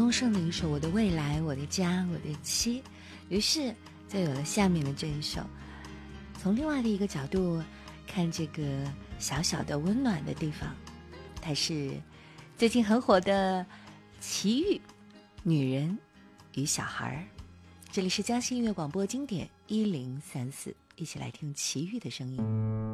丰盛的一首《我的未来我的家我的妻》，于是就有了下面的这一首。从另外的一个角度看这个小小的温暖的地方，它是最近很火的奇遇女人与小孩。这里是江西音乐广播经典1034，一起来听奇遇的声音。